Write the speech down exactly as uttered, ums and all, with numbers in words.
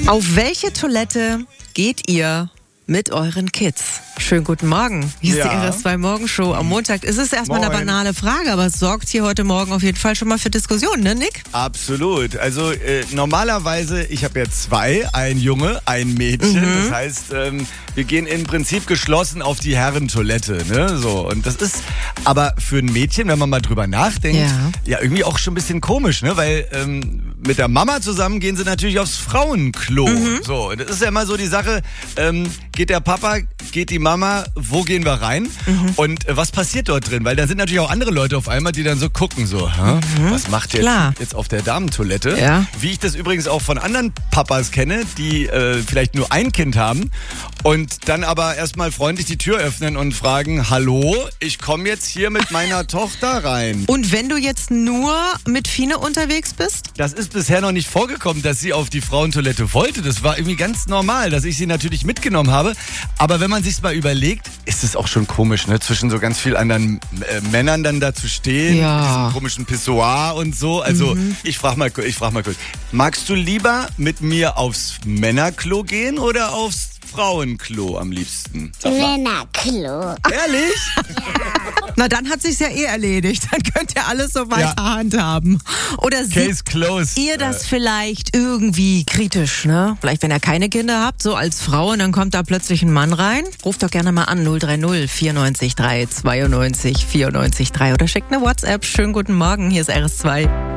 Auf welche Toilette geht ihr mit euren Kids? Schönen guten Morgen. Hier ist Ja. die R S zwei Morgenshow. Am Montag ist es erstmal eine Moin. banale Frage, aber es sorgt hier heute Morgen auf jeden Fall schon mal für Diskussionen, ne, Nick? Absolut. Also äh, normalerweise, ich habe ja zwei, ein Junge, ein Mädchen. Mhm. Das heißt, ähm, wir gehen im Prinzip geschlossen auf die Herrentoilette. Ne? So. Und das ist aber für ein Mädchen, wenn man mal drüber nachdenkt, Ja. ja, irgendwie auch schon ein bisschen komisch, ne? Weil ähm, mit der Mama zusammen gehen sie natürlich aufs Frauenklo. Mhm. So, und das ist ja immer so die Sache, ähm, geht der Papa, geht die Mama, wo gehen wir rein? Mhm. Und äh, was passiert dort drin? Weil da sind natürlich auch andere Leute auf einmal, die dann so gucken, so, hä? Was macht ihr Klar. jetzt, jetzt auf der Damentoilette? Ja. Wie ich das übrigens auch von anderen Papas kenne, die äh, vielleicht nur ein Kind haben und dann aber erstmal freundlich die Tür öffnen und fragen, hallo, ich komme jetzt hier mit meiner Tochter rein. Und wenn du jetzt nur mit Fine unterwegs bist? Das ist bisher noch nicht vorgekommen, dass sie auf die Frauentoilette wollte. Das war irgendwie ganz normal, dass ich sie natürlich mitgenommen habe. Aber wenn man sich's mal überlegt, ist es auch schon komisch, ne? Zwischen so ganz vielen anderen äh, Männern dann da zu stehen, Ja. mit diesem komischen Pissoir und so. Also ich frage mal, ich frag mal kurz, magst du lieber mit mir aufs Männerklo gehen oder aufs Frauenklo am liebsten? Sag mal. Männerklo. Ehrlich? Na, dann hat sich's ja eh erledigt. Dann könnt ihr alles so weiter Ja. handhaben. Oder seht Case closed. ihr das vielleicht irgendwie kritisch, ne? Vielleicht, wenn ihr keine Kinder habt, so als Frau, und dann kommt da plötzlich ein Mann rein. Ruft doch gerne mal an, null drei null vierundneunzig drei zweiundneunzig vierundneunzig drei oder schickt eine WhatsApp. Schönen guten Morgen, hier ist R S zwei.